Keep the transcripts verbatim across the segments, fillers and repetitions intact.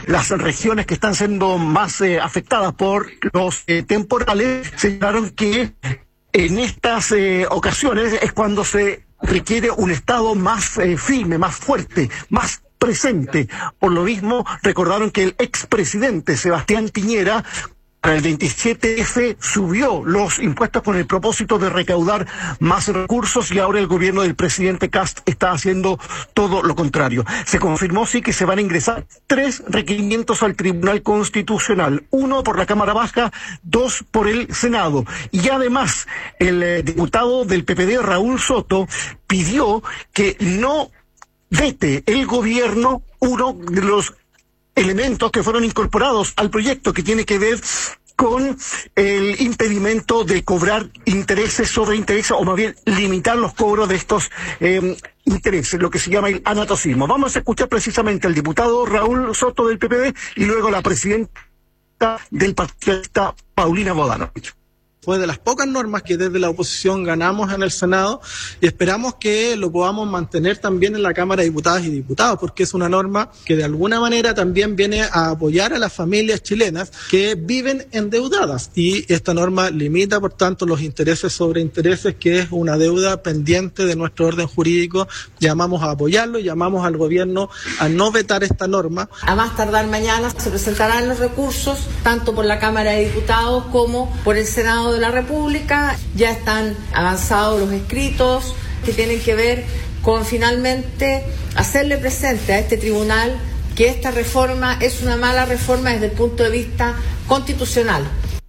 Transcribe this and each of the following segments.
las regiones que están siendo más eh, afectadas por los eh, temporales, señalaron que en estas eh, ocasiones es cuando se requiere un Estado más eh, firme, más fuerte, más presente. Por lo mismo, recordaron que el expresidente Sebastián Piñera para el veintisiete efe subió los impuestos con el propósito de recaudar más recursos y ahora el gobierno del presidente Kast está haciendo todo lo contrario. Se confirmó sí que se van a ingresar tres requerimientos al Tribunal Constitucional, uno por la Cámara Baja, dos por el Senado. Y además el eh, diputado del P P D, Raúl Soto, pidió que no vete el gobierno uno de los elementos que fueron incorporados al proyecto que tiene que ver con el impedimento de cobrar intereses sobre intereses, o más bien limitar los cobros de estos eh, intereses, lo que se llama el anatocismo. Vamos a escuchar precisamente al diputado Raúl Soto del P P D y luego a la presidenta del partido, Paulina Bodanovich. Fue de las pocas normas que desde la oposición ganamos en el Senado y esperamos que lo podamos mantener también en la Cámara de Diputadas y Diputados, porque es una norma que de alguna manera también viene a apoyar a las familias chilenas que viven endeudadas, y esta norma limita por tanto los intereses sobre intereses, que es una deuda pendiente de nuestro orden jurídico. Llamamos a apoyarlo, llamamos al gobierno a no vetar esta norma. A más tardar mañana se presentarán los recursos tanto por la Cámara de Diputados como por el Senado de la República. Ya están avanzados los escritos que tienen que ver con finalmente hacerle presente a este tribunal que esta reforma es una mala reforma desde el punto de vista constitucional.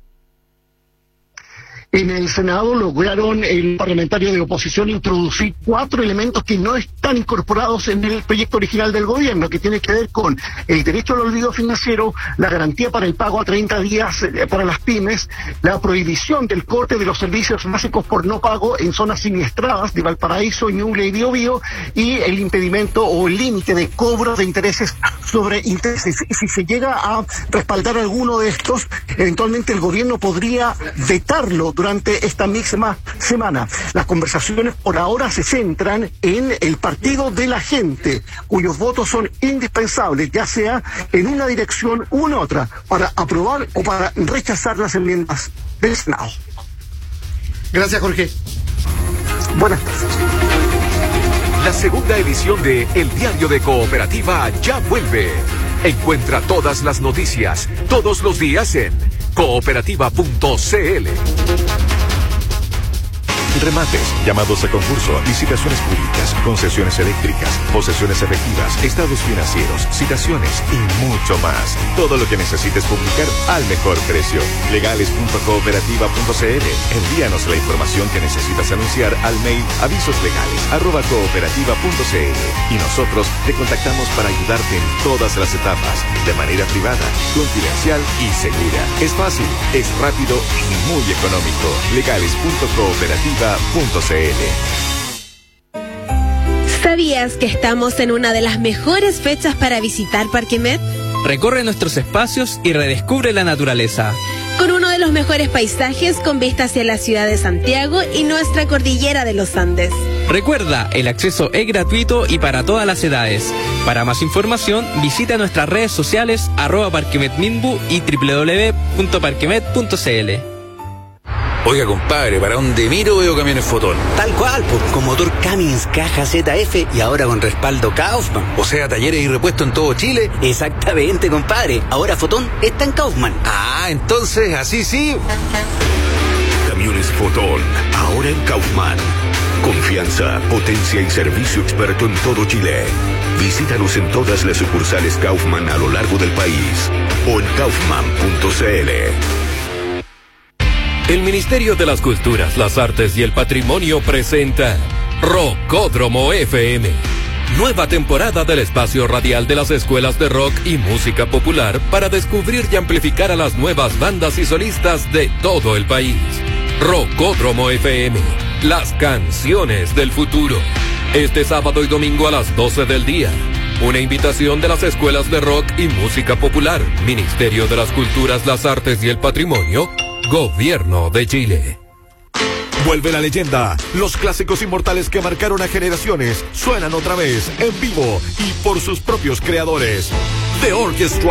En el Senado lograron el parlamentario de oposición introducir cuatro elementos que no están incorporados en el proyecto original del gobierno, que tiene que ver con el derecho al olvido financiero, la garantía para el pago a treinta días para las pymes, la prohibición del corte de los servicios básicos por no pago en zonas siniestradas de Valparaíso, Ñuble y Biobío, y el impedimento o el límite de cobro de intereses sobre intereses. Si se llega a respaldar alguno de estos, eventualmente el gobierno podría vetarlo durante esta misma semana. Las conversaciones por ahora se centran en el Partido de la Gente, cuyos votos son indispensables, ya sea en una dirección u en otra, para aprobar o para rechazar las enmiendas del Senado. Gracias, Jorge. Buenas tardes. La segunda edición de El Diario de Cooperativa ya vuelve. Encuentra todas las noticias, todos los días en cooperativa punto c l. Remates, llamados a concurso, licitaciones públicas, concesiones eléctricas, posesiones efectivas, estados financieros, citaciones y mucho más. Todo lo que necesites publicar al mejor precio. legales punto cooperativa punto c l. Envíanos la información que necesitas anunciar al mail avisoslegales arroba cooperativa punto c l y nosotros te contactamos para ayudarte en todas las etapas, de manera privada, confidencial y segura. Es fácil, es rápido y muy económico. legales punto cooperativa punto c l. ¿Sabías que estamos en una de las mejores fechas para visitar Parque Met? Recorre nuestros espacios y redescubre la naturaleza. Con uno de los mejores paisajes con vista hacia la ciudad de Santiago y nuestra cordillera de los Andes. Recuerda, el acceso es gratuito y para todas las edades. Para más información, visita nuestras redes sociales arroba parquemetminbu y doble u doble u doble u punto parquemet punto c l. Oiga, compadre, para donde miro veo camiones Fotón. Tal cual, pues, con motor Cummins Caja Z F y ahora con respaldo Kaufman. O sea, talleres y repuestos en todo Chile. Exactamente, compadre. Ahora Fotón está en Kaufman. Ah, entonces, así sí. Camiones Fotón, ahora en Kaufman. Confianza, potencia y servicio experto en todo Chile. Visítanos en todas las sucursales Kaufman a lo largo del país o en kaufman punto c l. El Ministerio de las Culturas, las Artes y el Patrimonio presenta Rockódromo F M. Nueva temporada del espacio radial de las escuelas de rock y música popular para descubrir y amplificar a las nuevas bandas y solistas de todo el país. Rockódromo F M, las canciones del futuro. Este sábado y domingo a las doce del día. Una invitación de las escuelas de rock y música popular, Ministerio de las Culturas, las Artes y el Patrimonio, Gobierno de Chile. Vuelve la leyenda. Los clásicos inmortales que marcaron a generaciones suenan otra vez en vivo y por sus propios creadores. The Orchestra